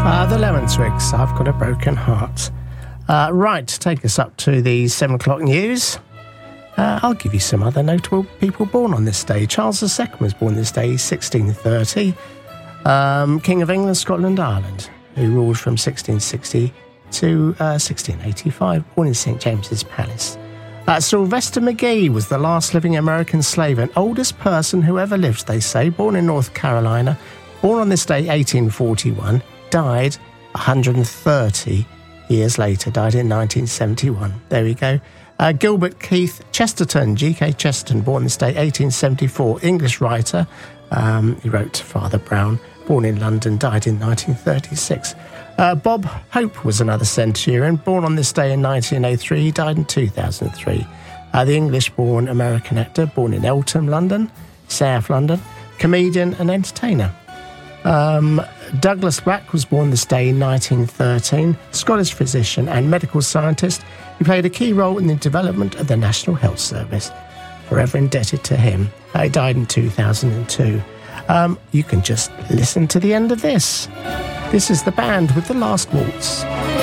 The Lemon Twigs, I've Got a Broken Heart. Right, take us up to the 7 o'clock news. I'll give you some other notable people born on this day. Charles II was born this day, 1630. King of England, Scotland, Ireland, who ruled from 1660 to 1685, born in St James's Palace. Sylvester McGee was the last living American slave and oldest person who ever lived, they say, born in North Carolina, born on this day, 1841, died 130 years later, died in 1971. There we go. Gilbert Keith Chesterton, G.K. Chesterton, born this day, 1874, English writer. He wrote Father Brown, born in London, died in 1936. Bob Hope was another centurion, born on this day in 1903, he died in 2003. The English-born American actor, born in Eltham, London, South London, comedian and entertainer. Douglas Black was born this day in 1913, Scottish physician and medical scientist. He played a key role in the development of the National Health Service. Forever indebted to him. He died in 2002. You can just listen to the end of this. This is the band with The Last Waltz.